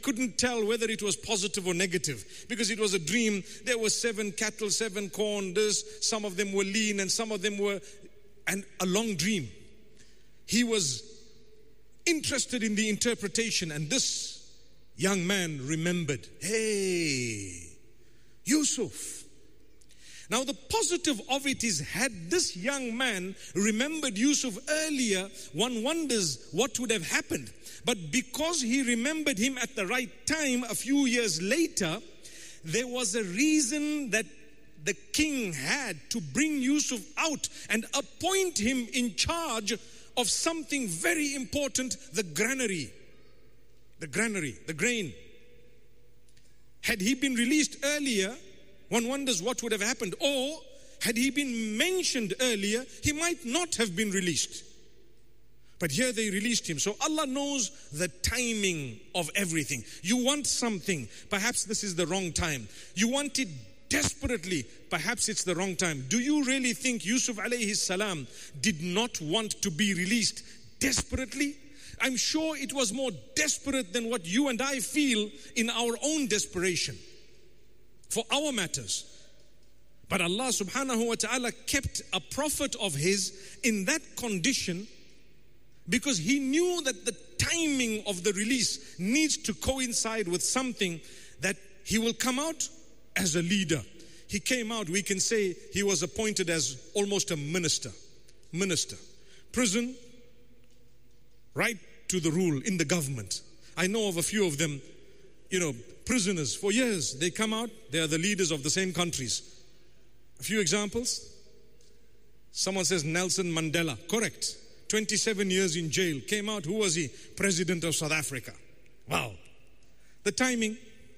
couldn't tell whether it was positive or negative because it was a dream. There were 7 cattle, 7 corn, some of them were lean and some of them were, and a long dream. He was interested in the interpretation, and this young man remembered, hey, Yusuf. Now the positive of it is, had this young man remembered Yusuf earlier, one wonders what would have happened. But because he remembered him at the right time, a few years later, there was a reason that the king had to bring Yusuf out and appoint him in charge of something very important, the granary. The grain. Had he been released earlier, one wonders what would have happened. Or, had he been mentioned earlier, he might not have been released. But here they released him. So Allah knows the timing of everything. You want something, perhaps this is the wrong time. You want it desperately, perhaps it's the wrong time. Do you really think Yusuf alayhi salam did not want to be released desperately? I'm sure it was more desperate than what you and I feel in our own desperation for our matters. But Allah subhanahu wa ta'ala kept a prophet of his in that condition because he knew that the timing of the release needs to coincide with something that he will come out as a leader. He came out, we can say he was appointed as almost a minister. Prison, right to the rule in the government. I know of a few of them, prisoners for years. They come out, they are the leaders of the same countries. A few examples. Someone says Nelson Mandela. Correct. 27 years in jail. Came out, who was he? President of South Africa. Wow. The timing.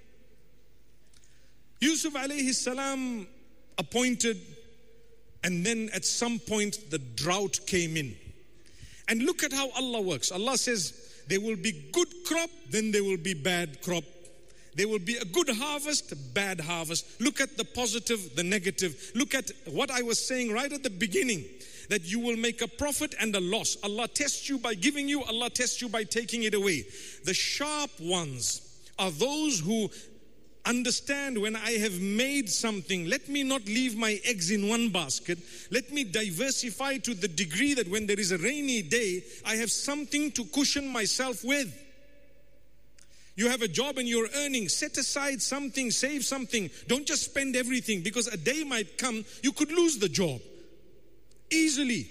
Yusuf alayhi salam appointed, and then at some point the drought came in. And look at how Allah works. Allah says there will be good crop, then there will be bad crop. There will be a good harvest, bad harvest. Look at the positive, the negative. Look at what I was saying right at the beginning, that you will make a profit and a loss. Allah tests you by giving you, Allah tests you by taking it away. The sharp ones are those who understand, when I have made something, let me not leave my eggs in one basket. Let me diversify to the degree that when there is a rainy day, I have something to cushion myself with. You have a job and you're earning. Set aside something, save something. Don't just spend everything, because a day might come, you could lose the job easily.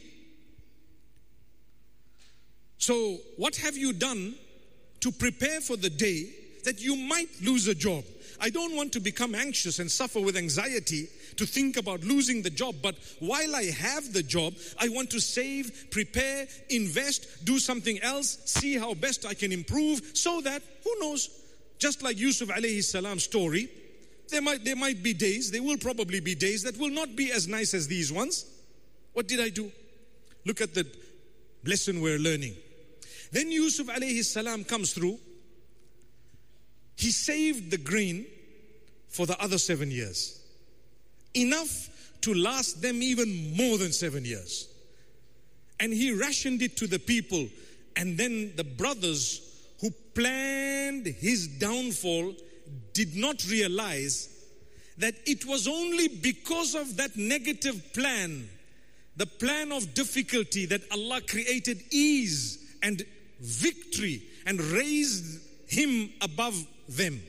So what have you done to prepare for the day that you might lose a job? I don't want to become anxious and suffer with anxiety to think about losing the job. But while I have the job, I want to save, prepare, invest, do something else, see how best I can improve, so that, who knows, just like Yusuf alayhi salam's story, there might be days, there will probably be days that will not be as nice as these ones. What did I do? Look at the lesson we're learning. Then Yusuf alayhi salam comes through. He saved the grain for the other 7 years. Enough to last them even more than 7 years. And he rationed it to the people. And then the brothers who planned his downfall did not realize that it was only because of that negative plan, the plan of difficulty, that Allah created ease and victory and raised him above them.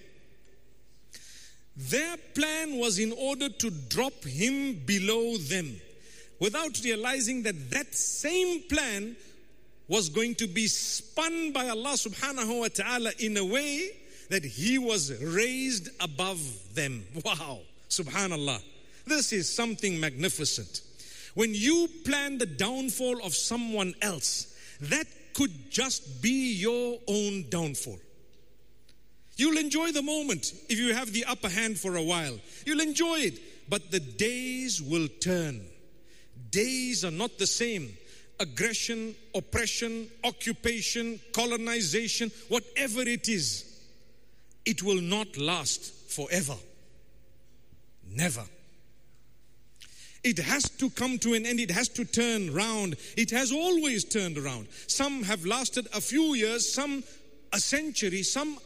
Their plan was in order to drop him below them, without realizing that that same plan was going to be spun by Allah subhanahu wa ta'ala in a way that he was raised above them. Wow, subhanallah. This is something magnificent. When you plan the downfall of someone else, that could just be your own downfall. You'll enjoy the moment if you have the upper hand for a while. You'll enjoy it, but the days will turn. Days are not the same. Aggression, oppression, occupation, colonization, whatever it is, it will not last forever. Never. It has to come to an end. It has to turn round. It has always turned around. Some have lasted a few years, some a century, some